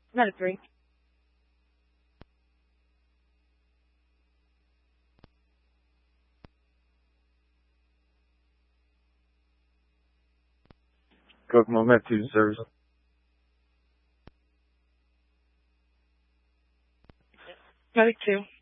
Not a 3. Coke moment 2 deserves. Not a 2.